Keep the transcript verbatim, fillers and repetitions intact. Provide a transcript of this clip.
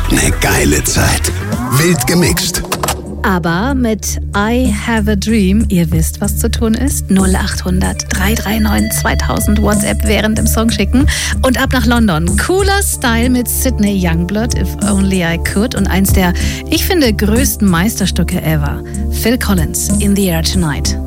Eine geile Zeit. Wild gemixt. Aber mit I Have a Dream, ihr wisst, was zu tun ist, null acht hundert drei drei neun zweitausend WhatsApp während dem Song schicken. Und ab nach London. Cooler Style mit Sydney Youngblood, If Only I Could. Und eins der, ich finde, größten Meisterstücke ever. Phil Collins, In the Air Tonight.